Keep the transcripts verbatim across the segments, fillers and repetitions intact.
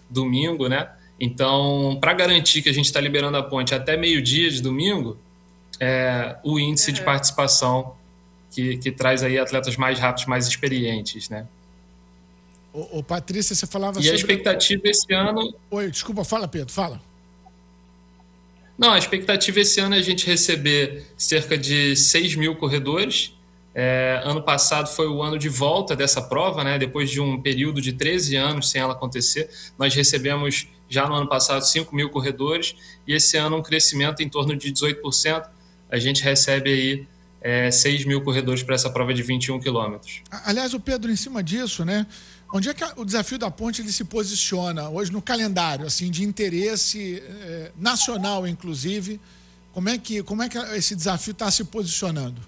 domingo, né? Então, para garantir que a gente está liberando a ponte até meio-dia de domingo, é, o índice uhum. de participação que, que traz aí atletas mais rápidos, mais experientes, né? Ô, ô Patrícia, você falava e sobre... E a expectativa esse ano... Oi, desculpa, fala, Pedro, fala. Não, a expectativa esse ano é a gente receber cerca de seis mil corredores. É, ano passado foi o ano de volta dessa prova, né? Depois de um período de treze anos sem ela acontecer, nós recebemos já no ano passado cinco mil corredores e esse ano um crescimento em torno de dezoito por cento. A gente recebe aí é, seis mil corredores para essa prova de vinte e um quilômetros. Aliás, o Pedro, em cima disso, né? Onde é que o desafio da ponte ele se posiciona hoje no calendário, assim, de interesse eh, nacional, inclusive? Como é que, como é que esse desafio está se posicionando?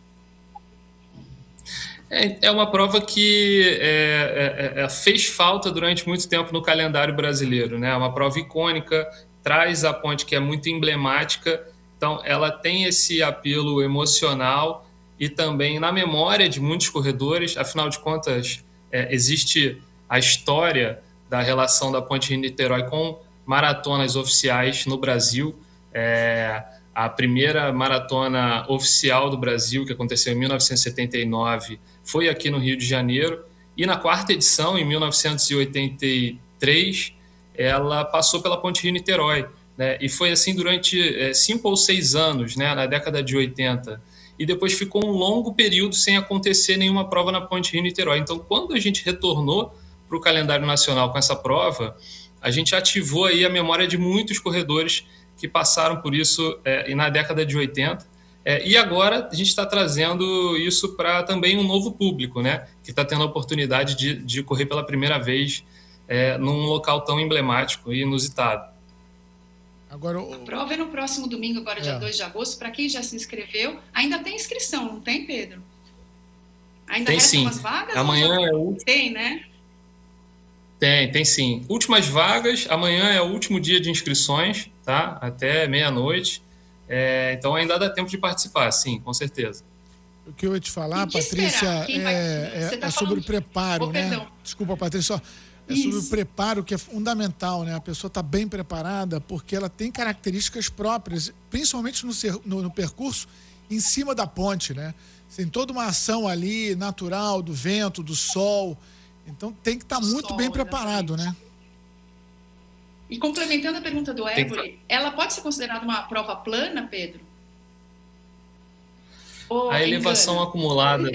É, é uma prova que é, é, é, fez falta durante muito tempo no calendário brasileiro, né? É uma prova icônica, traz a ponte que é muito emblemática, então ela tem esse apelo emocional e também na memória de muitos corredores, afinal de contas... É, existe a história da relação da Ponte Rio-Niterói com maratonas oficiais no Brasil. É, a primeira maratona oficial do Brasil, que aconteceu em mil novecentos e setenta e nove, foi aqui no Rio de Janeiro. E na quarta edição, em mil novecentos e oitenta e três, ela passou pela Ponte Rio-Niterói, né? E foi assim durante é, cinco ou seis anos, né, na década de oitenta. E depois ficou um longo período sem acontecer nenhuma prova na Ponte Rio-Niterói. Então, quando a gente retornou para o calendário nacional com essa prova, a gente ativou aí a memória de muitos corredores que passaram por isso é, na década de oitenta. É, e agora a gente está trazendo isso para também um novo público, né, que está tendo a oportunidade de, de correr pela primeira vez é, num local tão emblemático e inusitado. Agora, o... A prova é no próximo domingo, agora, dia é. dois de agosto. Para quem já se inscreveu, ainda tem inscrição, não tem, Pedro? Ainda tem restam sim. umas vagas? Amanhã já... é o último. Tem, né? Tem, tem sim. Últimas vagas, amanhã é o último dia de inscrições, tá? Até meia-noite. É, então ainda dá tempo de participar, sim, com certeza. O que eu ia te falar, Patrícia, é, vai... é, tá é sobre o preparo, oh, né? Perdão. Desculpa, Patrícia, só... É Isso. sobre o preparo, que é fundamental, né? A pessoa está bem preparada porque ela tem características próprias, principalmente no, no, no percurso em cima da ponte, né? Tem toda uma ação ali natural do vento, do sol. Então tem que estar tá muito sol, bem preparado, exatamente. Né? E complementando a pergunta do Évore, ela pode ser considerada uma prova plana, Pedro? Ou a elevação engana? Acumulada...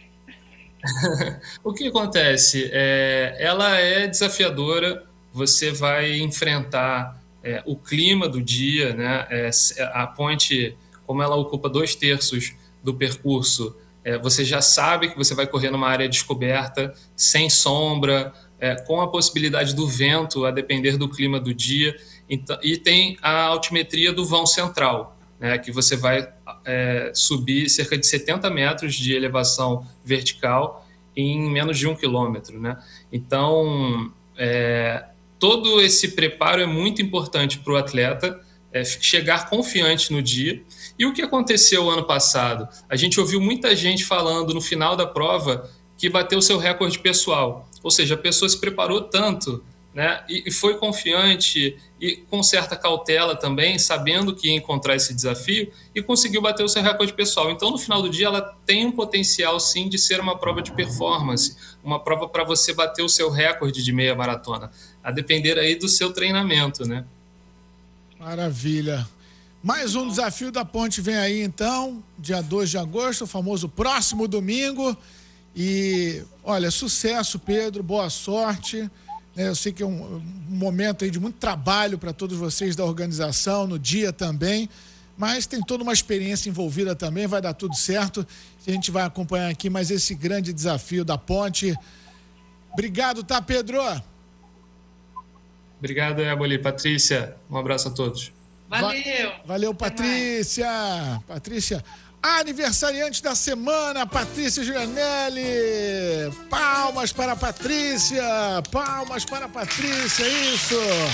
O que acontece? É, ela é desafiadora, você vai enfrentar é, o clima do dia, né? É, a ponte, como ela ocupa dois terços do percurso, é, você já sabe que você vai correr numa área descoberta, sem sombra, é, com a possibilidade do vento, a depender do clima do dia, então, e tem a altimetria do vão central, né, que você vai é, subir cerca de setenta metros de elevação vertical em menos de um quilômetro, né? Então, é, todo esse preparo é muito importante para o atleta é, chegar confiante no dia. E o que aconteceu ano passado? A gente ouviu muita gente falando no final da prova que bateu seu recorde pessoal, ou seja, a pessoa se preparou tanto, né, e, e foi confiante e com certa cautela também, sabendo que ia encontrar esse desafio e conseguiu bater o seu recorde pessoal. Então, no final do dia, ela tem um potencial, sim, de ser uma prova de performance, uma prova para você bater o seu recorde de meia maratona, a depender aí do seu treinamento, né? Maravilha. Mais um desafio da ponte vem aí, então, dia dois de agosto, o famoso próximo domingo. E, olha, sucesso, Pedro, boa sorte. Eu sei que é um, um momento aí de muito trabalho para todos vocês da organização, no dia também, mas tem toda uma experiência envolvida também, vai dar tudo certo. A gente vai acompanhar aqui mais esse grande desafio da ponte. Obrigado, tá, Pedro? Obrigado, Éboli. Patrícia, um abraço a todos. Valeu. Valeu, Patrícia. Patrícia, aniversariante da semana, Patrícia Gianelli. Palmas para a Patrícia. Palmas para a Patrícia, isso.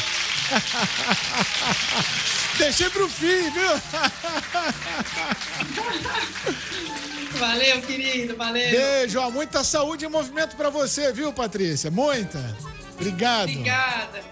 Deixei pro fim, viu? Valeu, querido, valeu. Beijo, ó, muita saúde e movimento para você, viu, Patrícia? Muita. Obrigado. Obrigada.